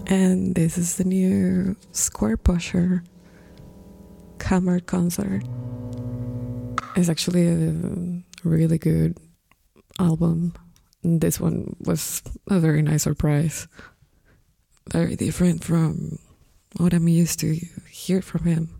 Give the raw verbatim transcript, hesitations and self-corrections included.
And this is the new Squarepusher Hammer Concert. It's actually a really good album. This one was a very nice surprise. Very different from what I'm used to hear from him.